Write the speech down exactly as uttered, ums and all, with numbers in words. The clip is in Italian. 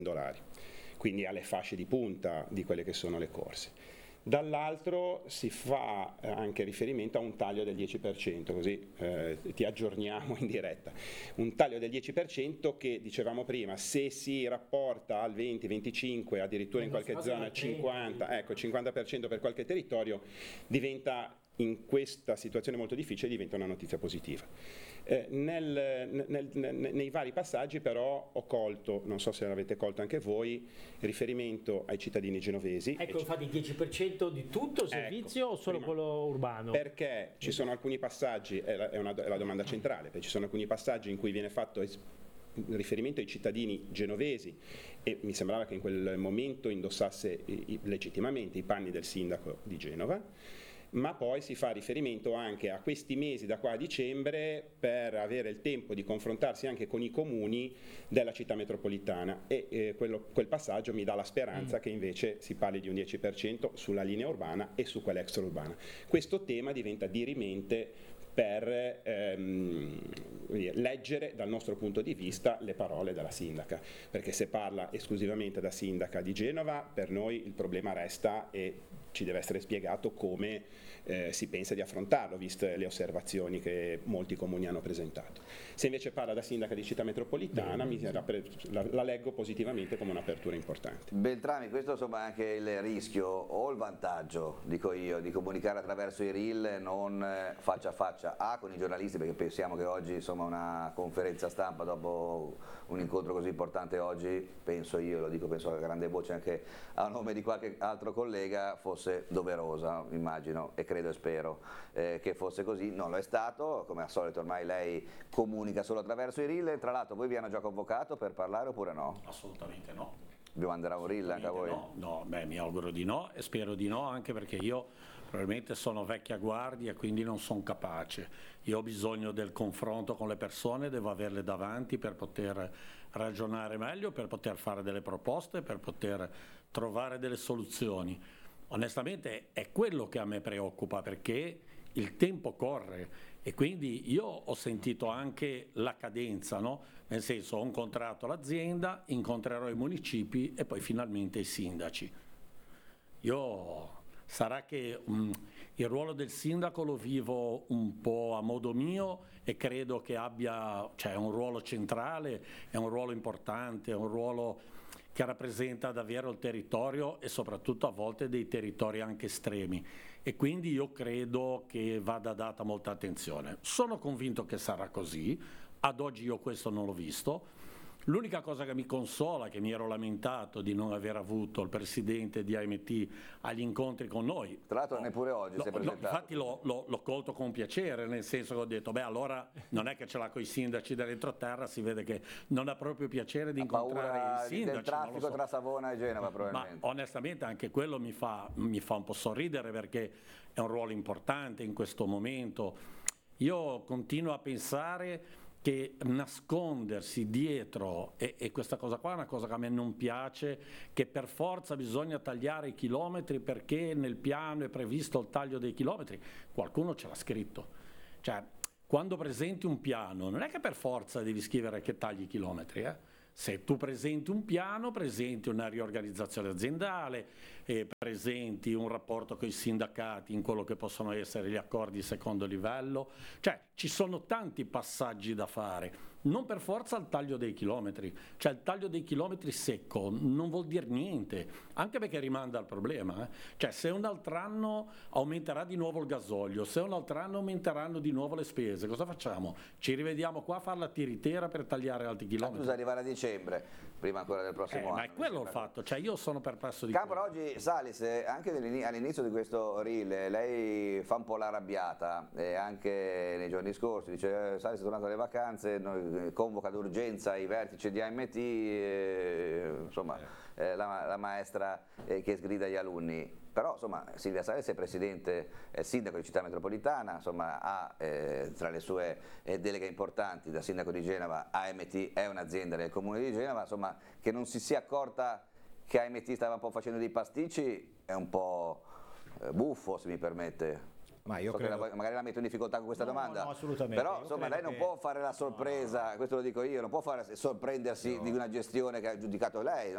pendolari, quindi alle fasce di punta di quelle che sono le corse. Dall'altro si fa anche riferimento a un taglio del dieci per cento, così eh, ti aggiorniamo in diretta. Un taglio del dieci per cento che, dicevamo prima, se si rapporta al venti venticinque, addirittura in qualche zona al cinquanta, ecco, cinquanta per cento per qualche territorio, diventa, in questa situazione molto difficile, diventa una notizia positiva. Eh, nel, nel, nel, nei vari passaggi però ho colto, non so se l'avete colto anche voi, riferimento ai cittadini genovesi. Ecco, infatti il dieci per cento di tutto il servizio, ecco, o solo prima, quello urbano? Perché ci sono alcuni passaggi, è la, è una, è la domanda centrale, perché ci sono alcuni passaggi in cui viene fatto riferimento ai cittadini genovesi e mi sembrava che in quel momento indossasse i, i, legittimamente i panni del sindaco di Genova, ma poi si fa riferimento anche a questi mesi da qua a dicembre per avere il tempo di confrontarsi anche con i comuni della città metropolitana e eh, quello, quel passaggio mi dà la speranza mm. che invece si parli di un dieci per cento sulla linea urbana e su quella extraurbana. Questo tema diventa dirimente per ehm, leggere dal nostro punto di vista le parole della sindaca, perché se parla esclusivamente da sindaca di Genova, per noi il problema resta e ci deve essere spiegato come eh, si pensa di affrontarlo, viste le osservazioni che molti comuni hanno presentato. Se invece parla da sindaca di città metropolitana, mi, la, la leggo positivamente come un'apertura importante. Beltrami, questo insomma è anche il rischio o il vantaggio, dico io, di comunicare attraverso i reel, non faccia a faccia A con i giornalisti, perché pensiamo che oggi insomma una conferenza stampa dopo un incontro così importante oggi, penso io, lo dico penso a grande voce anche a nome di qualche altro collega, fosse doverosa, immagino e credo e spero eh, che fosse così. Non lo è stato, come al solito ormai lei comunica solo attraverso i reel. Tra l'altro voi vi hanno già convocato per parlare oppure no? Assolutamente no. Vi manderà un reel anche a voi? No, no, beh, mi auguro di no e spero di no, anche perché io probabilmente sono vecchia guardia e quindi non sono capace. Io ho bisogno del confronto con le persone, devo averle davanti per poter ragionare meglio, per poter fare delle proposte, per poter trovare delle soluzioni. Onestamente è quello che a me preoccupa, perché il tempo corre e quindi io ho sentito anche la cadenza, no? Nel senso, ho incontrato l'azienda, incontrerò i municipi e poi finalmente i sindaci. Io sarà che um, il ruolo del sindaco lo vivo un po' a modo mio e credo che abbia, cioè, un ruolo centrale, è un ruolo importante, è un ruolo che rappresenta davvero il territorio e soprattutto a volte dei territori anche estremi e quindi io credo che vada data molta attenzione. Sono convinto che sarà così, ad oggi io questo non l'ho visto. L'unica cosa che mi consola, che mi ero lamentato di non aver avuto il presidente di A M T agli incontri con noi. Tra l'altro no, neppure oggi lo, si è presentato. No, infatti l'ho colto con piacere, nel senso che ho detto, beh allora non è che ce l'ha con i sindaci dell'entroterra, si vede che non ha proprio piacere di ha incontrare i sindaci. Del traffico so. Tra Savona e Genova probabilmente. Ma onestamente anche quello mi fa, mi fa un po' sorridere, perché è un ruolo importante in questo momento. Io continuo a pensare che nascondersi dietro, e, e questa cosa qua è una cosa che a me non piace, che per forza bisogna tagliare i chilometri perché nel piano è previsto il taglio dei chilometri, qualcuno ce l'ha scritto. Cioè, quando presenti un piano non è che per forza devi scrivere che tagli i chilometri, eh? Se tu presenti un piano, presenti una riorganizzazione aziendale, eh, presenti un rapporto con i sindacati in quello che possono essere gli accordi di secondo livello, cioè ci sono tanti passaggi da fare, non per forza il taglio dei chilometri, cioè il taglio dei chilometri secco non vuol dire niente, anche perché rimanda al problema, eh? Cioè se un altro anno aumenterà di nuovo il gasolio, se un altro anno aumenteranno di nuovo le spese, cosa facciamo? Ci rivediamo qua a fare la tiritera per tagliare altri chilometri? Bisogna arrivare a dicembre, prima ancora del prossimo eh, anno. Ma è quello il fatto, cioè io sono perplesso di Campora, oggi Salis, anche all'inizio di questo reel, lei fa un po' l'arrabbiata, e anche nei giorni scorsi, dice Salis è tornato alle vacanze, noi, convoca d'urgenza i vertici di A M T, eh, insomma eh, la, la maestra eh, che sgrida gli alunni. Però insomma Silvia Salis è presidente, è sindaco di Città Metropolitana, insomma ha eh, tra le sue eh, deleghe importanti da sindaco di Genova, A M T è un'azienda del comune di Genova, insomma che non si sia accorta che A M T stava un po' facendo dei pasticci è un po' eh, buffo, se mi permette. Ma io so credo... la, magari la metto in difficoltà con questa no, domanda, no, assolutamente. Però io insomma lei non che... può fare la sorpresa, no, no. Questo lo dico io, non può fare sorprendersi no. di una gestione che ha giudicato lei, no?